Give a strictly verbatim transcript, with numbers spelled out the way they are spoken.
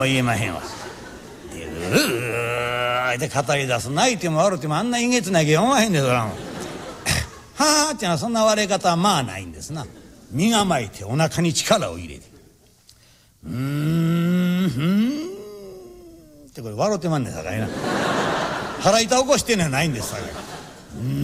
言えまへんわ。でうーって語り出す。泣いても笑ってもあんな陰月なきゃ読まへんでそらもはあってのはそんな笑い方はまあないんですな。身構えてお腹に力を入れてうーんふーんってこれ笑ってまんねんさかいな。腹痛起こしてんのやないんですさかい。